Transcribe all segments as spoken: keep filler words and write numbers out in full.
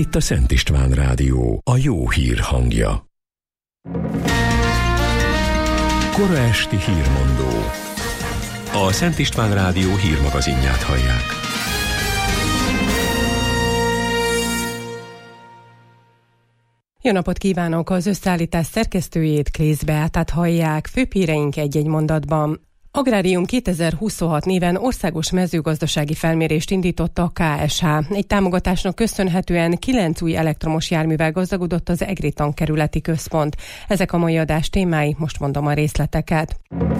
Itt a Szent István Rádió, a jó hír hangja. Kora esti hírmondó. A Szent István Rádió hírmagazinját hallják. Jó napot kívánok! Az összeállítás szerkesztőjét, Klész Beátát hallják, főhíreink egy-egy mondatban. Agrárium kétezer-huszonhat néven országos mezőgazdasági felmérést indított a ká es há. Egy támogatásnak köszönhetően kilenc új elektromos járművel gazdagodott az Egri Tankerületi Központ. Ezek a mai adás témái, most mondom a részleteket.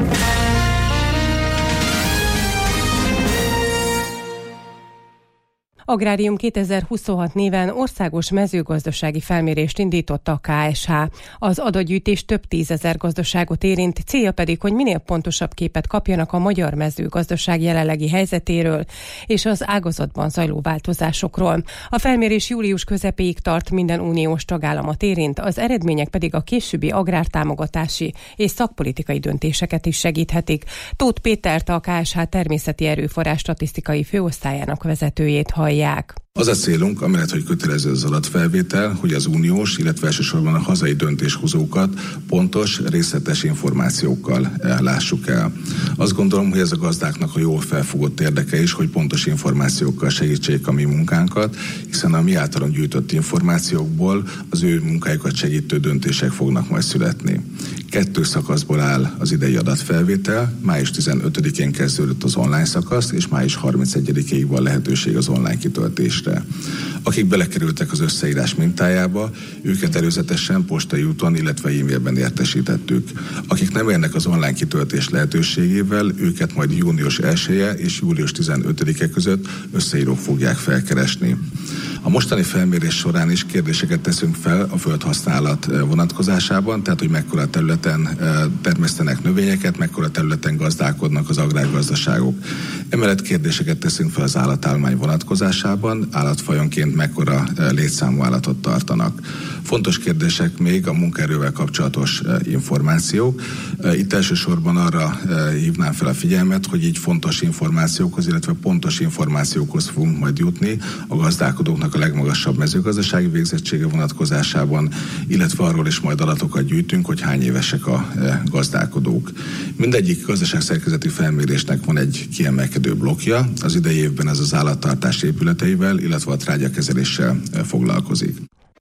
Agrárium kétezer-huszonhat néven országos mezőgazdasági felmérést indított a ká es há. Az adatgyűjtés több tízezer gazdaságot érint, célja pedig, hogy minél pontosabb képet kapjanak a magyar mezőgazdaság jelenlegi helyzetéről és az ágazatban zajló változásokról. A felmérés július közepéig tart, minden uniós tagállamot érint, az eredmények pedig a későbbi agrártámogatási és szakpolitikai döntéseket is segíthetik. Tóth Pétert, a ká es há természeti erőforrás statisztikai főosztályának vezetőjét hallják. Az a célunk, amellett, hogy kötelező az adatfelvétel, hogy az uniós, illetve elsősorban a hazai döntéshozókat pontos, részletes információkkal lássuk el. Azt gondolom, hogy ez a gazdáknak a jól felfogott érdeke is, hogy pontos információkkal segítsék a mi munkánkat, hiszen a mi általán gyűjtött információkból az ő munkájukat segítő döntések fognak majd születni. Kettő szakaszból áll az idei adatfelvétel, május tizenötödikén kezdődött az online szakasz, és május harmincegyedikéig van lehetőség az online kitöltésre. Akik belekerültek az összeírás mintájába, őket előzetesen postai úton, illetve e-mailben értesítettük. Akik nem érnek az online kitöltés lehetőségével, őket majd június elseje és július tizenötödike között összeírók fogják felkeresni. A mostani felmérés során is kérdéseket teszünk fel a földhasználat vonatkozásában, tehát hogy mekkora területen termesztenek növényeket, mekkora területen gazdálkodnak az agrárgazdaságok. Emellett kérdéseket teszünk fel az állatállomány vonatkozásában, állatfajonként mekkora létszámú állatot tartanak. Fontos kérdések még a munkaerővel kapcsolatos információk. Itt elsősorban arra hívnám fel a figyelmet, hogy így fontos információkhoz, illetve pontos információkhoz fogunk majd jutni a gazdálkodóknak a legmagasabb mezőgazdasági végzettsége vonatkozásában, illetve arról is majd adatokat gyűjtünk, hogy hány évesek a gazdálkodók. Mindegyik gazdaságszerkezeti felmérésnek van egy kiemelkedő blokkja, az idei évben ez az állattartás épületeivel, illetve a trágyakezeléssel foglalkozik.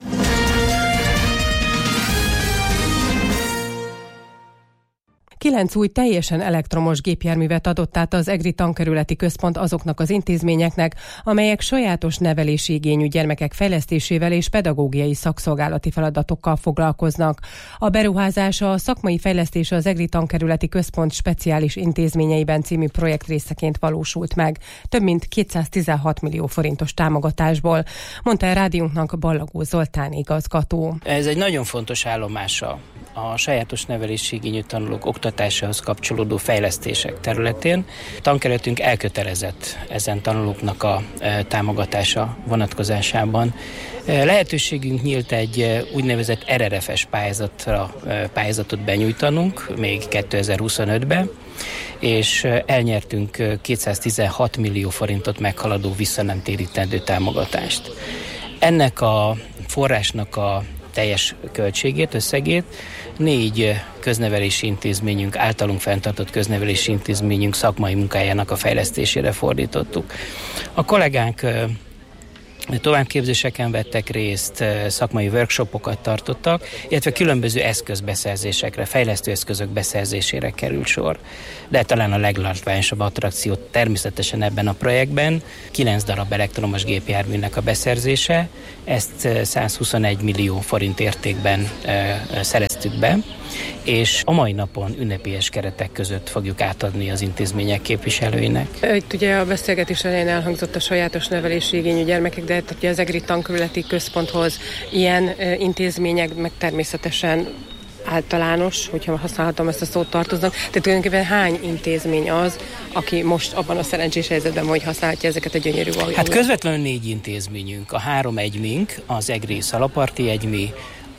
Kilenc új teljesen elektromos gépjárművet adott át az Egri Tankerületi Központ azoknak az intézményeknek, amelyek sajátos nevelési igényű gyermekek fejlesztésével és pedagógiai szakszolgálati feladatokkal foglalkoznak. A beruházása a szakmai fejlesztése az Egri Tankerületi Központ speciális intézményeiben című projekt részeként valósult meg, több mint kétszáztizenhat millió forintos támogatásból, mondta a rádiónknak Ballagó Zoltán igazgató. Ez egy nagyon fontos állomása a sajátos nevelési igényű tanulók oktatásához kapcsolódó fejlesztések területén. Tankerületünk elkötelezett ezen tanulóknak a támogatása vonatkozásában. Lehetőségünk nyílt egy úgynevezett er er ef es pályázatra, pályázatot benyújtanunk még kétezer-huszonötben, és elnyertünk kétszáztizenhat millió forintot meghaladó visszanemtérítendő támogatást. Ennek a forrásnak a teljes költségét, összegét négy köznevelési intézményünk, általunk fenntartott köznevelési intézményünk szakmai munkájának a fejlesztésére fordítottuk. A kollégánk továbbképzéseken vettek részt, szakmai workshopokat tartottak, illetve különböző eszközbeszerzésekre, fejlesztő eszközök beszerzésére került sor. De talán a leglátványosabb attrakció természetesen ebben a projektben kilenc darab elektromos gépjárműnek a beszerzése, ezt százhuszonegy millió forint értékben e, szereztük be, és a mai napon ünnepélyes keretek között fogjuk átadni az intézmények képviselőinek. Itt ugye a beszélgetés elején elhangzott a sajátos nevelési igényű gyermekek, de ugye az Egri Tankerületi Központhoz ilyen intézmények meg természetesen általános, hogyha használhatom ezt a szót, tartoznak. Tehát tulajdonképpen hány intézmény az, aki most abban a szerencsés helyzetben, hogy használhatja ezeket a gyönyörű aljakat? Hát közvetlenül négy intézményünk. A három egymink, az Egri Szalaparti Egymi,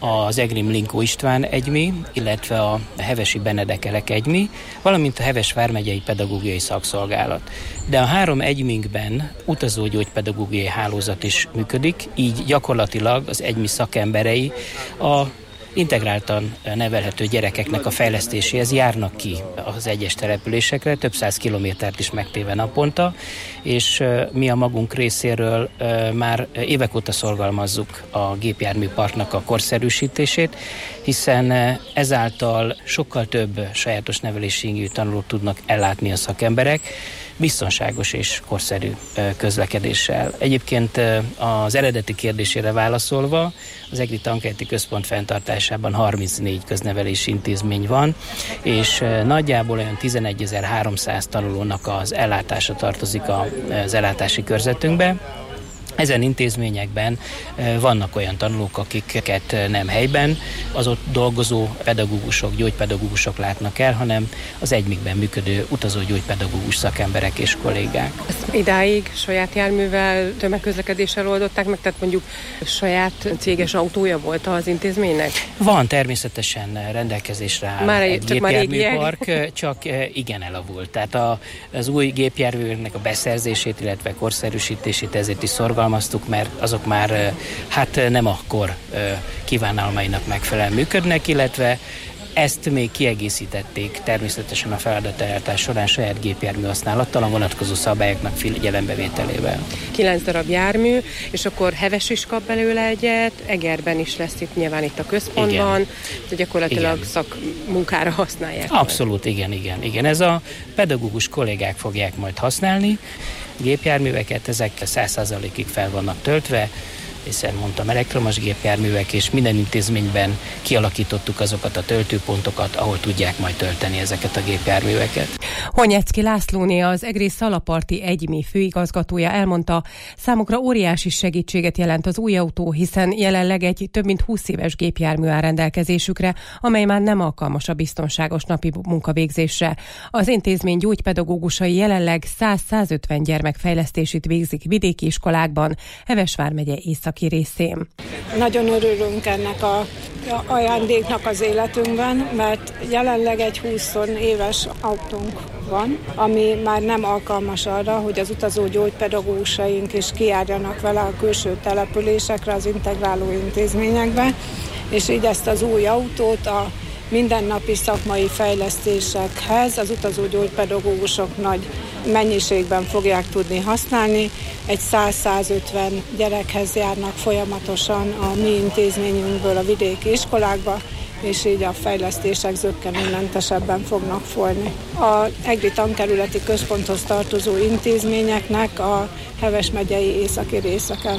az Egri Mlinkó István egymi, illetve a Hevesi Benedek Elek egymi, valamint a Heves vármegyei pedagógiai szakszolgálat. De a három egyminkben utazógyógypedagógiai hálózat is működik, így gyakorlatilag az egymi szakemberei a integráltan nevelhető gyerekeknek a fejlesztéséhez járnak ki az egyes településekre, több száz kilométert is megtéve naponta, és mi a magunk részéről már évek óta szorgalmazzuk a gépjárműparknak a korszerűsítését, hiszen ezáltal sokkal több sajátos nevelési igényű tanulót tudnak ellátni a szakemberek, biztonságos és korszerű közlekedéssel. Egyébként az eredeti kérdésére válaszolva, az Egri Tankerti Központ fenntartásában harmincnégy köznevelési intézmény van, és nagyjából olyan tizenegyezer-háromszáz tanulónak az ellátása tartozik az ellátási körzetünkbe. Ezen intézményekben vannak olyan tanulók, akiket nem helyben az ott dolgozó pedagógusok, gyógypedagógusok látnak el, hanem az egymikben működő utazógyógypedagógus szakemberek és kollégák. Ezt idáig saját járművel, tömegközlekedéssel oldották meg, tehát mondjuk saját céges autója volt az intézménynek? Van, természetesen rendelkezésre áll már egy gépjárműpark, csak igen elavult. Tehát a, az új gépjárműnek a beszerzését, illetve korszerűsítését ezért is szorgalmaztuk, mert azok már hát nem akkor kívánalmainak megfelelően működnek, illetve ezt még kiegészítették természetesen a feladateljártás során saját gépjármű használattal, a vonatkozó szabályoknak figyelembevételével. Kilenc darab jármű, és akkor Heves is kap belőle egyet, Egerben is lesz itt nyilván itt a központban, hogy gyakorlatilag igen. Szakmunkára használják. Abszolút, majd. igen, igen, igen. Ez a pedagógus kollégák fogják majd használni. Gépjárműveket, ezek száz százalékig fel vannak töltve, hiszen mondtam, elektromos gépjárművek, és minden intézményben kialakítottuk azokat a töltőpontokat, ahol tudják majd tölteni ezeket a gépjárműveket. Honyecki Lászlóné, az Egri Szalaparti egymi főigazgatója elmondta, számukra óriási segítséget jelent az új autó, hiszen jelenleg egy több mint húsz éves gépjármű áll rendelkezésükre, amely már nem alkalmas a biztonságos napi munkavégzésre. Az intézmény gyógypedagógusai jelenleg száz-százötven gyermekfejlesztését végzik vidéki iskolákban, Heves vármegye északi részén. Nagyon örülünk ennek a ajándéknak az életünkben, mert jelenleg egy húsz éves autónk van, ami már nem alkalmas arra, hogy az utazó gyógypedagógusaink is kijárjanak vele a külső településekre, az integráló intézményekbe, és így ezt az új autót a mindennapi szakmai fejlesztésekhez az utazó gyógypedagógusok nagy mennyiségben fogják tudni használni. Egy száz-százötven gyerekhez járnak folyamatosan a mi intézményünkből a vidéki iskolákba, és így a fejlesztések zökkenőmentesebben fognak folyni. A Egri Tankerületi Központhoz tartozó intézményeknek a Heves megyei északi részeken.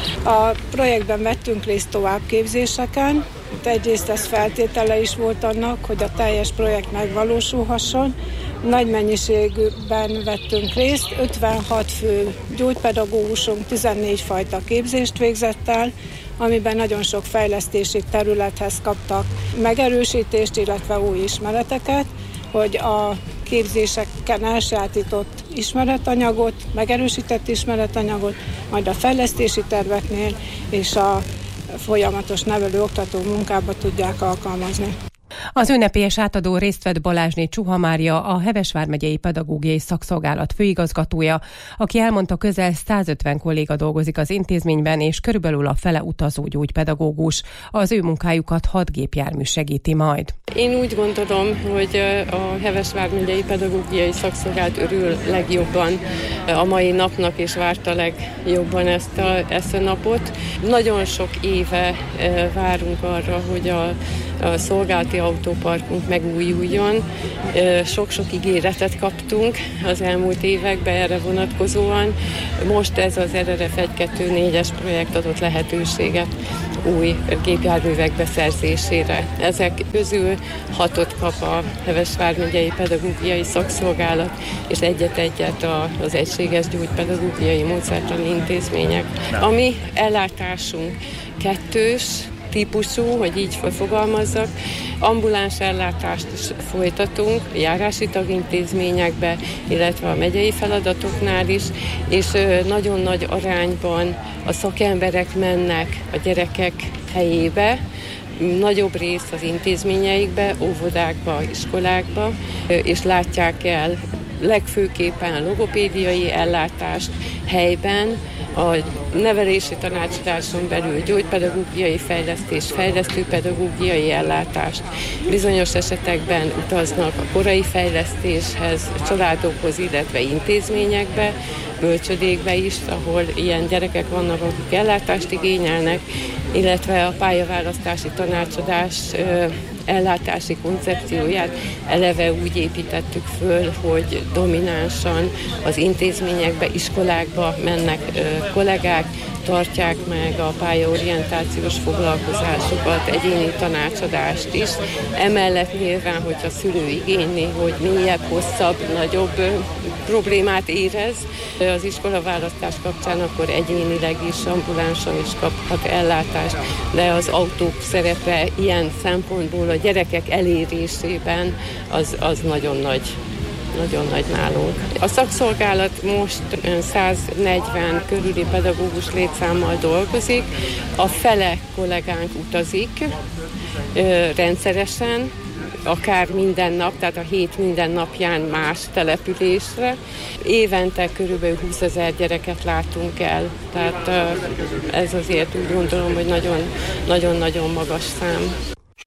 A projektben vettünk részt továbbképzéseken. Egyrészt ez feltétele is volt annak, hogy a teljes projekt megvalósulhasson. Nagy mennyiségben vettünk részt, ötvenhat fő gyógypedagógusunk tizennégy fajta képzést végzett el, amiben nagyon sok fejlesztési területhez kaptak megerősítést, illetve új ismereteket, hogy a képzéseken elsajátított ismeretanyagot, megerősített ismeretanyagot, majd a fejlesztési terveknél és a folyamatos nevelő-oktató munkába tudják alkalmazni. Az ünnepélyes átadó részt vett Balázsné Csuha Mária, a Heves vármegyei pedagógiai szakszolgálat főigazgatója, aki elmondta, közel százötven kolléga dolgozik az intézményben, és körülbelül a fele utazó gyógypedagógus. Az ő munkájukat hat gépjármű segíti majd. Én úgy gondolom, hogy a Heves vármegyei pedagógiai szakszolgálat örül legjobban a mai napnak, és várta legjobban ezt a, ezt a napot. Nagyon sok éve várunk arra, hogy a, a szolgálati autóparkunk megújuljon. Sok-sok ígéretet kaptunk az elmúlt években erre vonatkozóan. Most ez az er er ef egy kettő négyes projekt adott lehetőséget új gépjárművek beszerzésére. Ezek közül hatot kap a Heves vármegyei pedagógiai szakszolgálat, és egyet-egyet az egységes gyógypedagógiai módszertani intézmények. A mi ellátásunk kettős típusú, hogy így fogalmazzak. Ambuláns ellátást is folytatunk járási tagintézményekbe, illetve a megyei feladatoknál is, és nagyon nagy arányban a szakemberek mennek a gyerekek helyébe, nagyobb részt az intézményeikbe, óvodákba, iskolákba, és látják el legfőképpen a logopédiai ellátást helyben, a nevelési tanácsadáson belül gyógypedagógiai fejlesztés, fejlesztő pedagógiai ellátást. Bizonyos esetekben utaznak a korai fejlesztéshez, családokhoz, illetve intézményekbe, bölcsödékbe is, ahol ilyen gyerekek vannak, akik ellátást igényelnek, illetve a pályaválasztási tanácsadás ellátási koncepcióját eleve úgy építettük föl, hogy dominánsan az intézményekbe, iskolákba mennek kollégák, tartják meg a pályaorientációs foglalkozásokat, egyéni tanácsadást is. Emellett nyilván, hogyha szülő igényli, hogy mélyebb, hosszabb, nagyobb problémát érez az iskolaválasztás kapcsán, akkor egyénileg is, ambulánsan is kaphat ellátást, de az autók szerepe ilyen szempontból a gyerekek elérésében az, az nagyon nagy. Nagyon nagy nálunk. A szakszolgálat most száznegyven körüli pedagógus létszámmal dolgozik, a fele kollégánk utazik ö, rendszeresen, akár minden nap, tehát a hét minden napján más településre. Évente körülbelül húszezer gyereket látunk el, tehát ö, ez azért úgy gondolom, hogy nagyon-nagyon magas szám.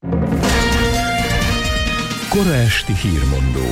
Kora esti hírmondó.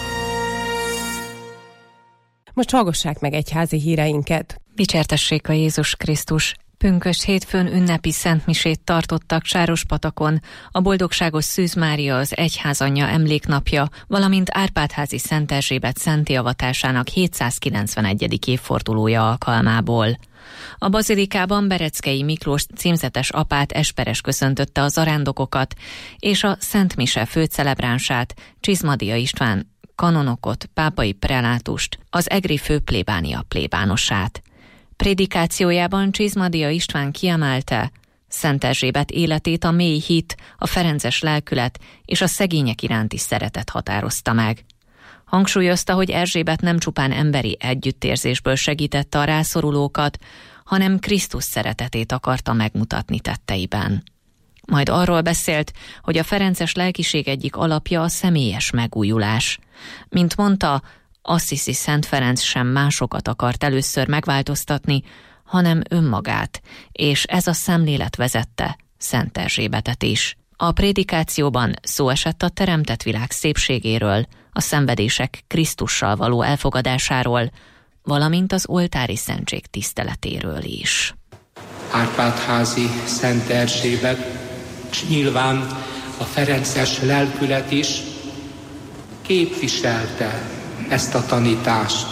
Most hallgassák meg egyházi híreinket. Dicsértessék a Jézus Krisztus! Pünkösd hétfőn ünnepi szentmisét tartottak Sárospatakon, a Boldogságos Szűz Mária az egyházanyja emléknapja, valamint Árpád-házi Szent Erzsébet szentté avatásának hétszázkilencvenegyedik évfordulója alkalmából. A bazilikában Bereckei Miklós címzetes apát esperes köszöntötte a zarándokokat, és a Szent Mise főcelebránsát, Csizmadia István kanonokot, pápai prelátust, az egri főplébánia plébánosát. Prédikációjában Csizmadia István kiemelte, Szent Erzsébet életét a mély hit, a ferences lelkület és a szegények iránti szeretet határozta meg. Hangsúlyozta, hogy Erzsébet nem csupán emberi együttérzésből segítette a rászorulókat, hanem Krisztus szeretetét akarta megmutatni tetteiben. Majd arról beszélt, hogy a ferences lelkiség egyik alapja a személyes megújulás. Mint mondta, Assisi Szent Ferenc sem másokat akart először megváltoztatni, hanem önmagát, és ez a szemlélet vezette Szent Erzsébetet is. A prédikációban szó esett a teremtett világ szépségéről, a szenvedések Krisztussal való elfogadásáról, valamint az oltári szentség tiszteletéről is. Árpád-házi Szent Erzsébet, és nyilván a ferences lelkület is képviselte ezt a tanítást.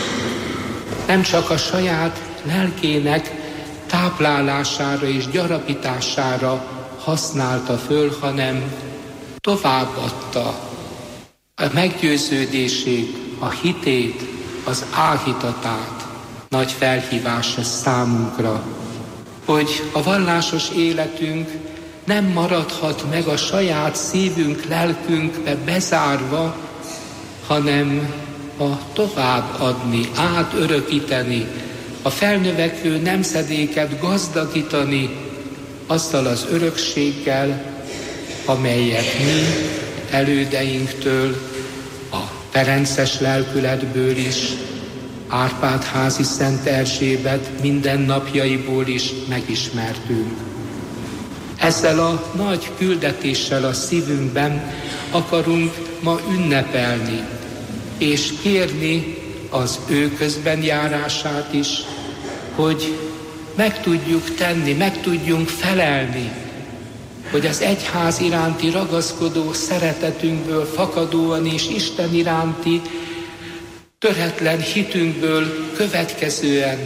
Nem csak a saját lelkének táplálására és gyarapítására használta föl, hanem továbbadta a meggyőződését, a hitét, az áhítatát. Nagy felhívás ez számunkra, hogy a vallásos életünk nem maradhat meg a saját szívünk, lelkünkbe bezárva, hanem a továbbadni, átörökíteni, a felnövekvő nemzedéket gazdagítani azzal az örökséggel, amelyet mi elődeinktől, a ferences lelkületből is, Árpád-házi Szent Erzsébet mindennapjaiból is megismertünk. Ezzel a nagy küldetéssel a szívünkben akarunk ma ünnepelni, és kérni az ő közbenjárását is, hogy meg tudjuk tenni, meg tudjunk felelni, hogy az egyház iránti ragaszkodó szeretetünkből fakadóan és Isten iránti töretlen hitünkből következően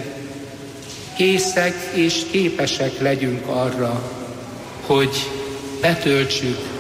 készek és képesek legyünk arra, hogy betöltsük